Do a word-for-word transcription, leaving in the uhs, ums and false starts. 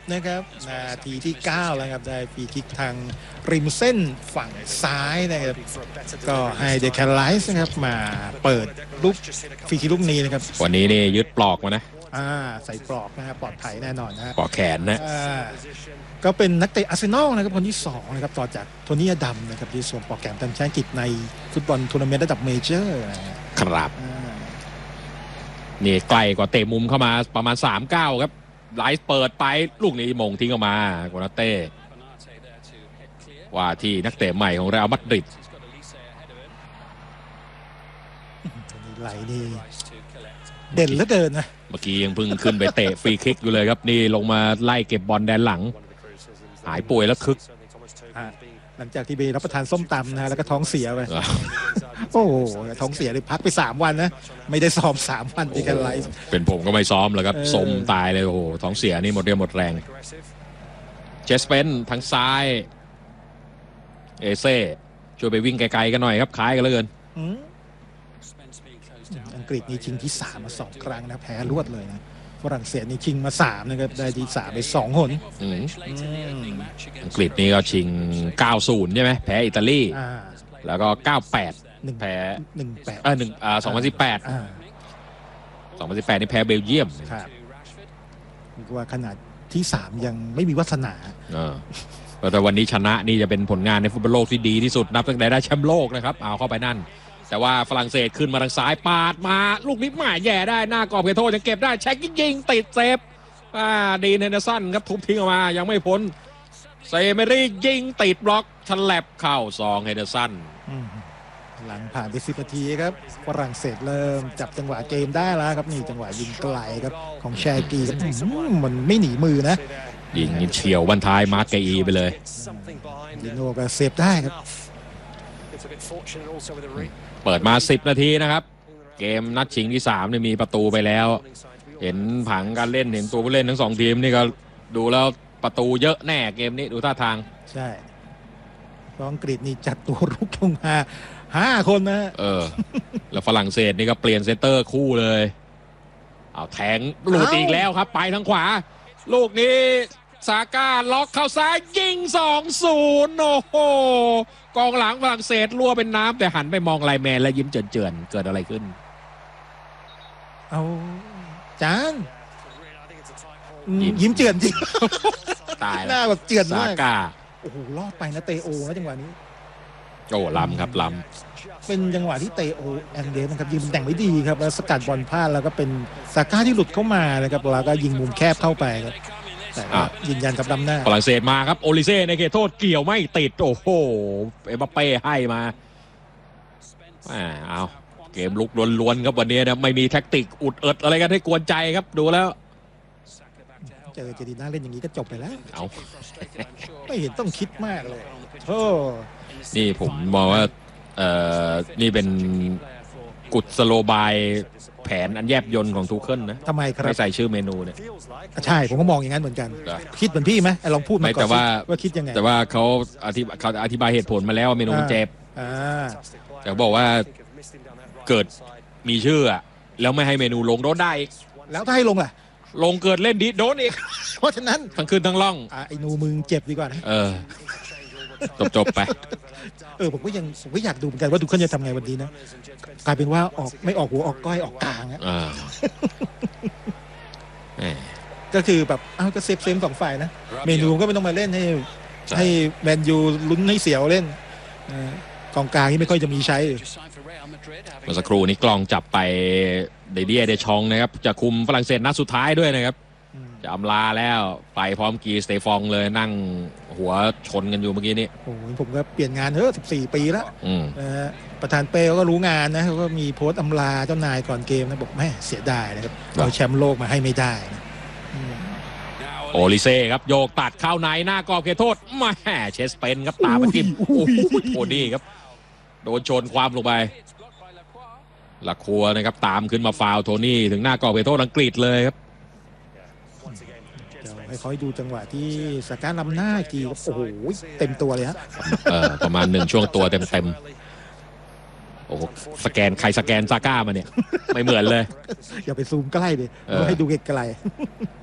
นะครับนาทีที่เก้าแล้วครับได้ฟรีคิกทางริมเส้นฝั่งซ้ายนะครับก็ให้เดคาไลส์นะครับมาเปิดลูกฟรีคิกลูกนี้นะครับวันนี้นี่ยึดปลอกมานะอ่าใส่ปลอกนะครับปลอดภัยแน่นอนนะปลอกแขนนะก็เป็นนักเตะอาร์เซนอลนะครับคนที่สองนะครับต่อจากโทนี่อดัมนะครับที่สวมปลอกแขนทีมชาติอังกฤษในฟุตบอลทัวร์นาเมนต์ระดับเมเจอร์ครับนี่ไกลกว่าเตะมุมเข้ามาประมาณสามเก้าครับไลฟ์เปิดไปลูกนี้มงทิ้งออกมาโกนาเต้ว่าที่นักเตะใหม่ของเรอัลมาดริดไหลนี่เด่นเหลือเกินนะเมื่อกี้ยังเพิ่งขึ้นไปเตะฟรีคิกอยู่เลยครับนี่ลงมาไล่เก็บบอลแดนหลังหายป่วยแล้วคึกหลังจากที่ไปรับประทานส้มตำนะแล้วก็ท้องเสียไปโอ้โหท้องเสียเลยพักไปสามวันนะไม่ได้ซ้อมสามวันที่กันไลฟ์เป็นผมก็ไม่ซ้อมแล้วครับสมตายเลยโอ้โหท้องเสียนี่หมดเรี่ยวหมดแรงเจสเปนทางซ้ายเอเซ่ช่วยไปวิ่งไกลๆกันหน่อยครับคล้ายกันเหลือเกินอังกฤษนี่ชิงที่สามมาสองครั้งนะแพ้รวดเลยนะฝรั่งเศสนี่ชิงมาสามนะครับได้ที่สามไปสองหนอังกฤษนี่ก็ชิงเก้าศูนย์ใช่ไหมแพ้อิตาลีแล้วก็เก้าแปดแพ้หนึ่งแปดเออหนึ่งอ่าสองพันสิบแปดสองพันสิบแปดนี่แพ้เบลเยียมครับว่าขนาดที่สามยังไม่มีวาสนาแต่วันนี้ชนะนี่จะเป็นผลงานในฟุตบอลโลกที่ดีที่สุดนับตั้งแต่ได้แชมป์โลกนะครับเอาเข้าไปนั่นแต่ว่าฝรั่งเศสขึ้นมาทางซ้ายปาดมาลูกนี้หมายแย่ได้หน้ากรอบเขตโทษยังเก็บได้แช็กยิงติดเซฟอ่าดีเฮนเดอร์สันครับทุบทิ้งออกมายังไม่พ้นเซเมรี่ยิงติดบล็อกฉลับเข้าซองเฮนเดอร์สันหลังผ่านไปสิบนาทีครับฝรั่งเศสเริ่มจับจังหวะเกมได้แล้วครับนี่จังหวะยิงไกลครับของแชกีครับมันไม่หนีมือนะยิงเฉียวบรรทายมาร์เกอีไปเลยดิโน่ก็เซฟได้ครับเปิดมาสิบนาทีนะครับเกมนัดชิงที่สามเนี่ยมีประตูไปแล้วเห็นผังการเล่นเห็นตัวผู้เล่นทั้งสองทีมนี่ก็ดูแล้วประตูเยอะแน่เกมนี้ดูท่าทางใช่อังกฤษนี่จัดตัวรุกลงมาห้าคนนะเออแล้วฝรั่งเศสนี่ก็เปลี่ยนเซนเตอร์คู่เลยเอาแทงหลุดอีกแล้วครับไปทางขวาลูกนี้ซาก้าล็อกเข้าซ้ายยิง สองศูนย์ โอ้โหกองหลังฝรั่งเศสรั่วเป็นน้ำแต่หันไปมองไลแมนและยิ้มเจือนๆเกิดอะไรขึ้นเอาจานยิ้มเจือนจริงตายหน้าแบบเจือนมากซาก้าโอ้โหรอดไปนะเตโอนะจังหวะนี้โอ้ล้ำครับล้ำเป็นจังหวะที่เตโอแอนเดสนะครับยิงแต่งไว้ดีครับแล้วสกัดบอลพลาดแล้วก็เป็นซาก้าที่หลุดเข้ามานะครับแล้วก็ยิงมุมแคบเข้าไปครับแต่ยืนยันกับลำหน้าฝรั่งเศสมาครับโอลิเซ่ในเขตโทษเกี่ยวไม่ติดโอ้โหเอ็มบัปเป้ให้มาเอาเกมลุกล้วนๆครับวันนี้นะไม่มีแท็กติกอุดเอิดอะไรกันให้กวนใจครับดูแล้วเจอเจดีน่าเล่นอย่างนี้ก็จบไปแล้วเอาไม่เห็นต้องคิดมากเลยโอ้นี่ผมมองว่าเอ่อนี่เป็นกุศโลบายแผนอันแยบยลของทูเคิลนะทำไมครับไม่ใส่ชื่อเมนูเนี่ยใช่ผมก็มองอย่างนั้นเหมือนกันคิดเหมือนพี่ไหมลองพูดมาก่อนแต่ว่าว่าคิดยังไงแต่ว่าเขาอธิบายเขาอธิบายเหตุผลมาแล้วว่าเมนูมันเจ็บแต่บอกว่าเกิดมีชื่ออะแล้วไม่ให้เมนูลงโดนได้แล้วถ้าให้ลงล่ะลงเกิดเล่นดิโดนอีกเพราะฉะนั้นทั้งคืนทั้งล่องไอ้นูมึงเจ็บดีกว่านะเออจบจบไปเออผมก็ยังผมก็อยากดูเหมือนกันว่าดูเขาจะทำไงวันนี้นะกลายเป็นว่าออกไม่ออกหัวออกก้อยออกกลางอ่ะก็คือแบบอ้าวก็เซฟเซฟสองฝ่ายนะเมนูก็ไม่ต้องมาเล่นให้ให้แมนยูลุ้นให้เสียวเล่นกองกลางที่ไม่ค่อยจะมีใช้เมื่อสักครู่นี้กลองจับไปเดเดียเดชองนะครับจะคุมฝรั่งเศสนัดสุดท้ายด้วยนะครับจะอำลาแล้วไปพร้อมกีสเตฟองเลยนั่งหัวชนกันอยู่เมื่อกี้นี้โอ้ยผมก็เปลี่ยนงานเถอะสิบสี่ปีแล้วนะฮะประธานเป้ก็รู้งานนะเขาก็มีโพสต์อำลาเจ้านายก่อนเกมนะบอกแม่เสียดายนะครับเอาแชมป์โลกมาให้ไม่ได้นะโอลิเซ่ครับโยกตัดเข้าในหน้ากรอบเขตโทษแม่เชสเปนครับตามไปทิมโอ้โหโทนี่ครับโดนชนความลงไปละครัวนะครับตามขึ้นมาฟาวโทนี่ถึงหน้ากรอบเขตโทษอังกฤษเลยครับให้เขาดูจังหวะที่สกัดลำหน้ากี่โอ้โหเต็มตัวเลยฮะประมาณหนึ่งช่วงตัวเต็มเต็มโอ้สแกนใครสแกนซาก้ามาเนี่ยไม่เหมือนเลยอย่าไปซูมใกล้ดิให้ดูไกลๆ